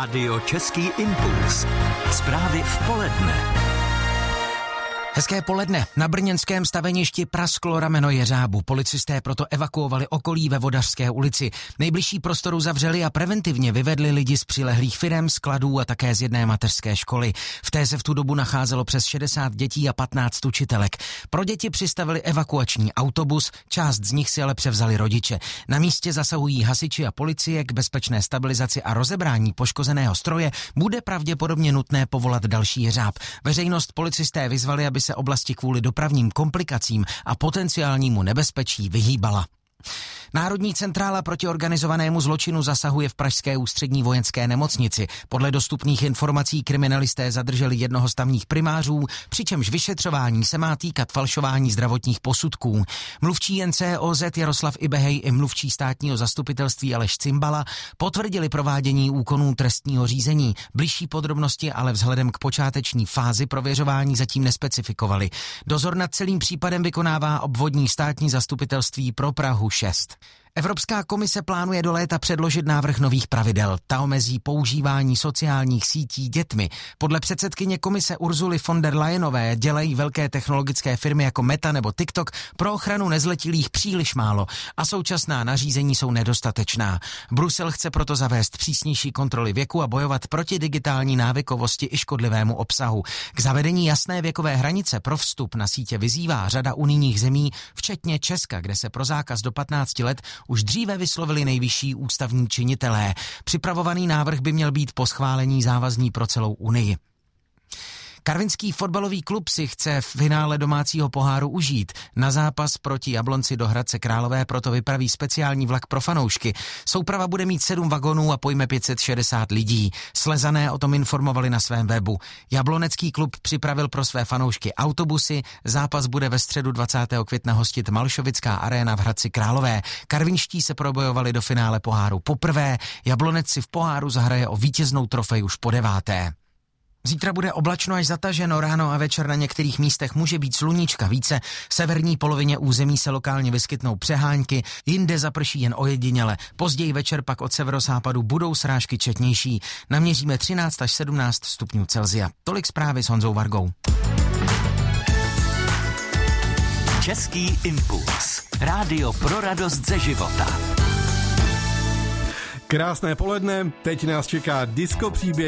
Rádio Český impuls. Zprávy v poledne. Hezké poledne. Na brněnském staveništi prasklo rameno jeřábu. Policisté proto evakuovali okolí ve Vodařské ulici. Nejbližší prostoru zavřeli a preventivně vyvedli lidi z přilehlých firem, skladů a také z jedné mateřské školy. V té se v tu dobu nacházelo přes 60 dětí a 15 učitelek. Pro děti přistavili evakuační autobus, část z nich si ale převzali rodiče. Na místě zasahují hasiči a policie. K bezpečné stabilizaci a rozebrání poškozeného stroje bude pravděpodobně nutné povolat další jeřáb. Veřejnost policisté vyzvali, aby se oblasti kvůli dopravním komplikacím a potenciálnímu nebezpečí vyhýbala. Národní centrála proti organizovanému zločinu zasahuje v pražské ústřední vojenské nemocnici. Podle dostupných informací kriminalisté zadrželi jednoho z tamních primářů, přičemž vyšetřování se má týkat falšování zdravotních posudků. Mluvčí NCOZ Jaroslav Ibehej i mluvčí státního zastupitelství Aleš Cimbala potvrdili provádění úkonů trestního řízení. Bližší podrobnosti ale vzhledem k počáteční fázi prověřování zatím nespecifikovali. Dozor nad celým případem vykonává obvodní státní zastupitelství pro Prahu 6. Evropská komise plánuje do léta předložit návrh nových pravidel. Ta omezí používání sociálních sítí dětmi. Podle předsedkyně komise Ursuly von der Leyenové dělají velké technologické firmy jako Meta nebo TikTok pro ochranu nezletilých příliš málo a současná nařízení jsou nedostatečná. Brusel chce proto zavést přísnější kontroly věku a bojovat proti digitální návykovosti i škodlivému obsahu. K zavedení jasné věkové hranice pro vstup na sítě vyzývá řada unijních zemí, včetně Česka, kde se pro zákaz do 15 let už dříve vyslovili nejvyšší ústavní činitelé. Připravovaný návrh by měl být po schválení závazný pro celou Unii. Karvinský fotbalový klub si chce v finále domácího poháru užít. Na zápas proti Jablonci do Hradce Králové proto vypraví speciální vlak pro fanoušky. Souprava bude mít 7 vagonů a pojme 560 lidí. Slezané o tom informovali na svém webu. Jablonecký klub připravil pro své fanoušky autobusy. Zápas bude ve středu 20. května hostit Malšovická aréna v Hradci Králové. Karvinští se probojovali do finále poháru poprvé. Jablonec si v poháru zahraje o vítěznou trofej už po 9. Zítra bude oblačno až zataženo, ráno a večer na některých místech může být sluníčka více, v severní polovině území se lokálně vyskytnou přehánky, jinde zaprší jen ojediněle, později večer pak od severozápadu budou srážky četnější, naměříme 13 až 17 stupňů Celsia. Tolik zprávy s Honzou Vargou. Český impuls. Rádio pro radost ze života. Krásné poledne, teď nás čeká disco příběh.